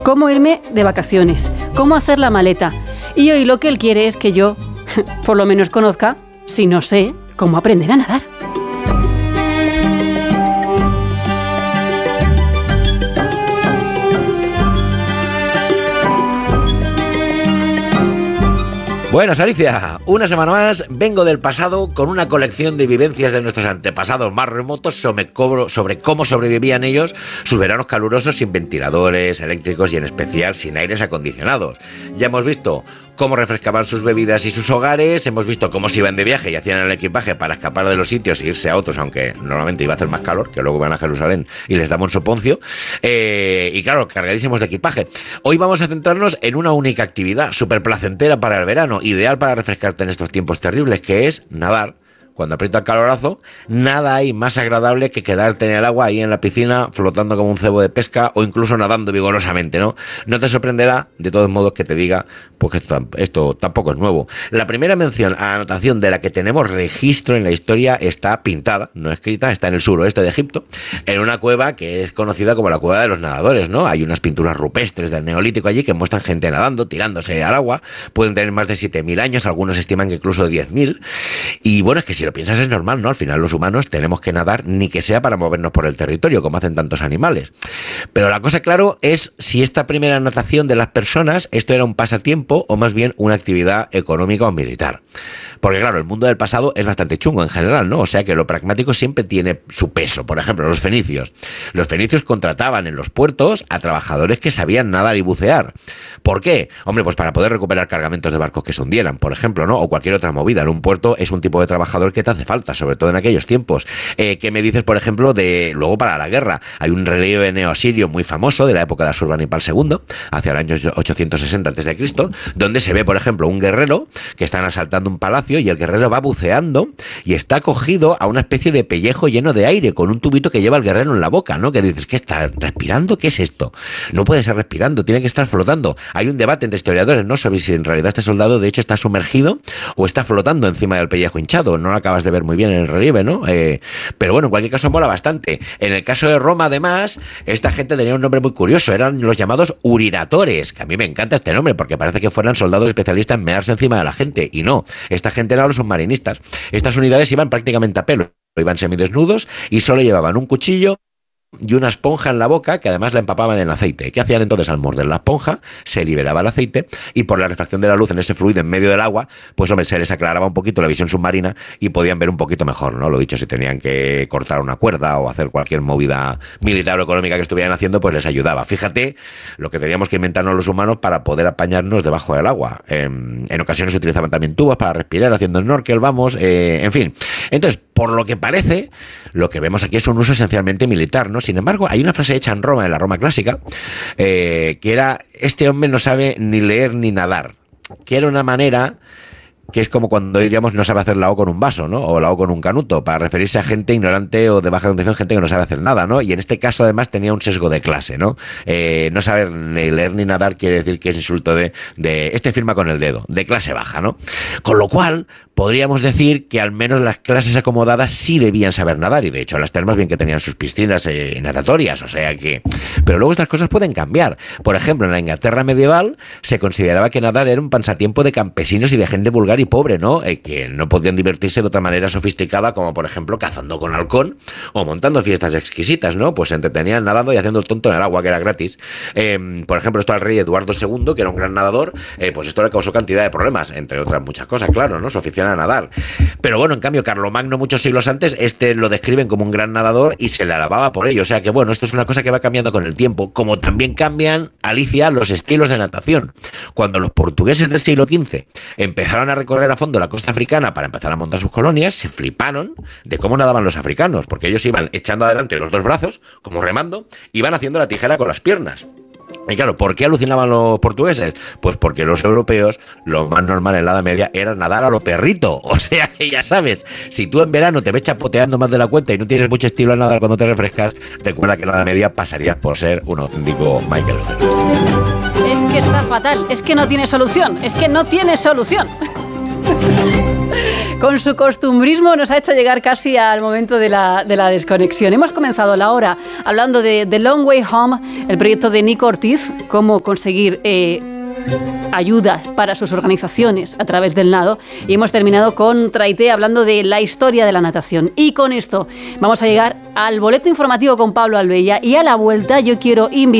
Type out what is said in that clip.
cómo irme de vacaciones, cómo hacer la maleta. Y hoy lo que él quiere es que yo, por lo menos conozca, si no sé, cómo aprender a nadar. Buenas, Alicia. Una semana más vengo del pasado con una colección de vivencias de nuestros antepasados más remotos sobre cómo sobrevivían ellos sus veranos calurosos sin ventiladores eléctricos y en especial sin aires acondicionados. Ya hemos visto cómo refrescaban sus bebidas y sus hogares, hemos visto cómo se iban de viaje y hacían el equipaje para escapar de los sitios e irse a otros, aunque normalmente iba a hacer más calor, que luego van a Jerusalén y les daba un soponcio, y claro, cargadísimos de equipaje. Hoy vamos a centrarnos en una única actividad súper placentera para el verano, ideal para refrescarte en estos tiempos terribles, que es nadar. Cuando aprieta el calorazo, nada hay más agradable que quedarte en el agua, ahí en la piscina, flotando como un cebo de pesca o incluso nadando vigorosamente, ¿no? No te sorprenderá, de todos modos, que te diga pues que esto tampoco es nuevo. La primera mención a la anotación de la que tenemos registro en la historia está pintada, no escrita, está en el suroeste de Egipto, en una cueva que es conocida como la cueva de los nadadores, ¿no? Hay unas pinturas rupestres del Neolítico allí que muestran gente nadando, tirándose al agua, pueden tener más de 7.000 años, algunos estiman que incluso 10.000, y bueno, es que si lo piensas es normal, ¿no? Al final los humanos tenemos que nadar, ni que sea para movernos por el territorio, como hacen tantos animales. Pero la cosa, claro, es si esta primera natación de las personas, esto era un pasatiempo o más bien una actividad económica o militar. Porque claro, el mundo del pasado es bastante chungo en general, ¿no? O sea que lo pragmático siempre tiene su peso. Por ejemplo, los fenicios. Los fenicios contrataban en los puertos a trabajadores que sabían nadar y bucear. ¿Por qué? Hombre, pues para poder recuperar cargamentos de barcos que se hundieran, por ejemplo, ¿no? O cualquier otra movida. En un puerto es un tipo de trabajador que te hace falta, sobre todo en aquellos tiempos. ¿Qué me dices, por ejemplo, de luego para la guerra? Hay un relieve neoasirio muy famoso de la época de Asurbanipal II, hacia el año 860 a.C., donde se ve, por ejemplo, un guerrero que están asaltando un palacio y el guerrero va buceando y está cogido a una especie de pellejo lleno de aire con un tubito que lleva el guerrero en la boca, ¿no? Que dices, ¿qué está respirando? ¿Qué es esto? No puede ser respirando, tiene que estar flotando. Hay un debate entre historiadores, ¿no? Sobre si en realidad este soldado de hecho está sumergido o está flotando encima del pellejo hinchado. No lo acabas de ver muy bien en el relieve, ¿no? Pero bueno, en cualquier caso mola bastante. En el caso de Roma, además, esta gente tenía un nombre muy curioso, eran los llamados uriratores, que a mí me encanta este nombre porque parece que fueran soldados especialistas en mearse encima de la gente, y no, esta gente eran los submarinistas. Estas unidades iban prácticamente a pelo, iban semidesnudos y solo llevaban un cuchillo y una esponja en la boca que además la empapaban en aceite. ¿Qué hacían entonces? Al morder la esponja se liberaba el aceite y por la refracción de la luz en ese fluido en medio del agua, pues hombre, se les aclaraba un poquito la visión submarina y podían ver un poquito mejor, ¿no? Lo dicho, si tenían que cortar una cuerda o hacer cualquier movida militar o económica que estuvieran haciendo, pues les ayudaba. Fíjate lo que teníamos que inventarnos los humanos para poder apañarnos debajo del agua. En ocasiones se utilizaban también tubos para respirar, haciendo snorkel, vamos, en fin. Entonces, por lo que parece, lo que vemos aquí es un uso esencialmente militar, ¿no? Sin embargo, hay una frase hecha en Roma, en la Roma clásica, que era, este hombre no sabe ni leer ni nadar, que era una manera que es como cuando diríamos no sabe hacer la O con un vaso, ¿no? O la O con un canuto, para referirse a gente ignorante o de baja condición, gente que no sabe hacer nada, ¿no? Y en este caso además tenía un sesgo de clase, ¿no? No saber ni leer ni nadar quiere decir que es insulto de este firma con el dedo, de clase baja, ¿no? Con lo cual podríamos decir que al menos las clases acomodadas sí debían saber nadar, y de hecho las termas bien que tenían sus piscinas natatorias, o sea que... Pero luego estas cosas pueden cambiar. Por ejemplo, en la Inglaterra medieval se consideraba que nadar era un pasatiempo de campesinos y de gente vulgar y pobre, ¿no? Que no podían divertirse de otra manera sofisticada, como por ejemplo cazando con halcón o montando fiestas exquisitas, ¿no? Pues se entretenían nadando y haciendo el tonto en el agua, que era gratis. Por ejemplo, esto al rey Eduardo II, que era un gran nadador, pues esto le causó cantidad de problemas, entre otras muchas cosas, claro, ¿no? Su afición a nadar. Pero bueno, en cambio, Carlomagno, muchos siglos antes, lo describen como un gran nadador y se le alababa por ello. O sea que bueno, esto es una cosa que va cambiando con el tiempo, como también cambian, Alicia, los estilos de natación. Cuando los portugueses del siglo XV empezaron a recorrer a fondo la costa africana para empezar a montar sus colonias, se fliparon de cómo nadaban los africanos, porque ellos iban echando adelante los dos brazos, como remando, iban haciendo la tijera con las piernas. Y claro, ¿por qué alucinaban los portugueses? Pues porque los europeos, lo más normal en la Edad Media era nadar a lo perrito. O sea que ya sabes, si tú en verano te ves chapoteando más de la cuenta y no tienes mucho estilo a nadar cuando te refrescas, recuerda que en la Edad Media pasarías por ser un auténtico Michael Phelps. Es que está fatal, es que no tiene solución, es que no tiene solución. con su costumbrismo nos ha hecho llegar casi al momento de la desconexión. Hemos comenzado la hora hablando de The Long Way Home, el proyecto de Nico Ortiz, cómo conseguir ayudas para sus organizaciones a través del nado, y hemos terminado con Traité hablando de la historia de la natación. Y con esto vamos a llegar al boleto informativo con Pablo Albella, y a la vuelta yo quiero invitar